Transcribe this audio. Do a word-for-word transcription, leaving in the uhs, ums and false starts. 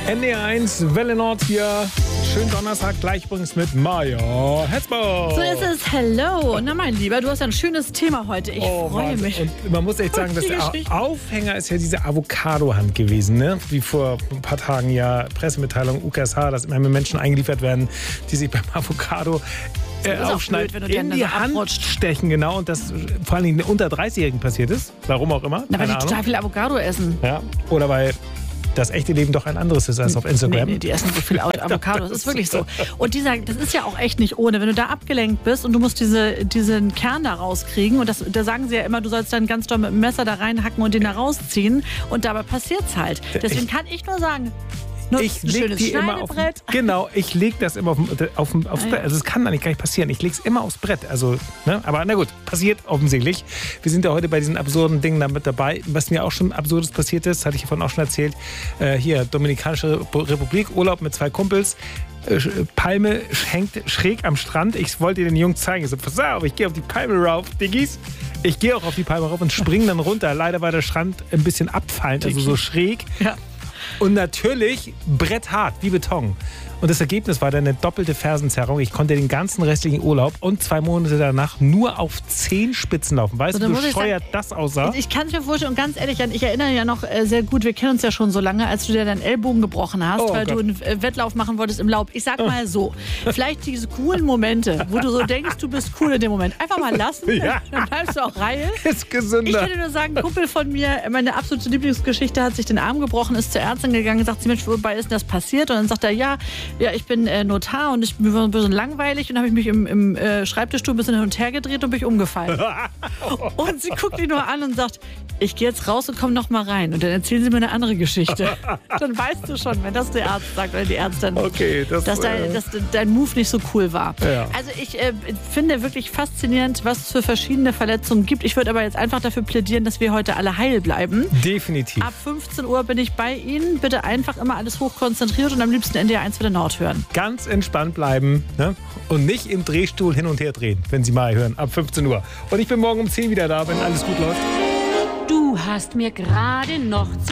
N D R eins, Welle Nord hier. Schönen Donnerstag, gleich übrigens mit Maja Hetzberg. So ist es. Hello. Na, mein Lieber, du hast ein schönes Thema heute. Ich oh, freue Wahnsinn. mich. Und man muss echt sagen, dass der Aufhänger ist ja diese Avocado-Hand gewesen, ne? Wie vor ein paar Tagen ja Pressemitteilung U K S H, dass immer mehr Menschen eingeliefert werden, die sich beim Avocado äh, aufschneiden, blöd, in die Hand abrutscht. stechen, genau. Und das vor allem den unter dreißigjährigen passiert ist. Warum auch immer. Na, weil die Ahnung. total viel Avocado essen. Ja. Oder weil das echte Leben doch ein anderes ist als auf Instagram. Nee, nee, die essen so viel Avocado. Das ist wirklich so. Und dieser, das ist ja auch echt nicht ohne. Wenn du da abgelenkt bist und du musst diese, diesen Kern da rauskriegen, und das, da sagen sie ja immer, du sollst dann ganz doll mit dem Messer da reinhacken und den da rausziehen. Und dabei passiert's halt. Deswegen kann ich nur sagen, ich leg die immer auf, genau, ich leg das immer auf, auf, aufs Brett. Also es kann eigentlich gar nicht passieren. Ich leg's immer aufs Brett. Also, ne? Aber na gut, passiert offensichtlich. Wir sind ja heute bei diesen absurden Dingen da mit dabei. Was mir auch schon Absurdes passiert ist, hatte ich vorhin auch schon erzählt. Äh, hier, Dominikanische Republik, Urlaub mit zwei Kumpels. Äh, Palme hängt schräg am Strand. Ich wollte den Jungs zeigen. Ich so, pass auf, ich gehe auf die Palme rauf, Diggis. Ich gehe auch auf die Palme rauf und springe dann runter. Leider war der Strand ein bisschen abfallend, also so schräg. Ja. Und natürlich bretthart, wie Beton. Und das Ergebnis war dann eine doppelte Fersenzerrung. Ich konnte den ganzen restlichen Urlaub und zwei Monate danach nur auf Zehenspitzen laufen. Weißt du, wie bescheuert das aussah? Ich kann es mir vorstellen, und ganz ehrlich, ich erinnere ja noch sehr gut, wir kennen uns ja schon so lange, als du dir deinen Ellbogen gebrochen hast, oh, weil Gott. du einen Wettlauf machen wolltest im Laub. Ich sag mal so, vielleicht diese coolen Momente, wo du so denkst, du bist cool in dem Moment, einfach mal lassen, ja. Dann bleibst du auch Reihe. Ist gesünder. Ich könnte nur sagen, ein Kumpel von mir, meine absolute Lieblingsgeschichte, hat sich den Arm gebrochen, ist zur Ärztin gegangen, sagt sie, Mensch, wobei ist denn das passiert? Und dann sagt er, ja, ja, ich bin äh, Notar und ich bin ein bisschen langweilig und habe ich mich im, im äh, Schreibtischstuhl ein bisschen hin und her gedreht und bin ich umgefallen. Und sie guckt ihn nur an und sagt, ich gehe jetzt raus und komme noch mal rein. Und dann erzählen sie mir eine andere Geschichte. Dann weißt du schon, wenn das der Arzt sagt oder die Ärztin, okay, das, dass, dein, äh, dass dein Move nicht so cool war. Ja. Also ich äh, finde wirklich faszinierend, was es für verschiedene Verletzungen gibt. Ich würde aber jetzt einfach dafür plädieren, dass wir heute alle heil bleiben. Definitiv. Ab fünfzehn Uhr bin ich bei Ihnen. Bitte einfach immer alles hochkonzentriert und am liebsten N D R eins Welle Nord hören. Ganz entspannt bleiben, ne? Und nicht im Drehstuhl hin und her drehen, wenn Sie mal hören, ab fünfzehn Uhr. Und ich bin morgen um zehn wieder da, wenn alles gut läuft. Du hast mir gerade noch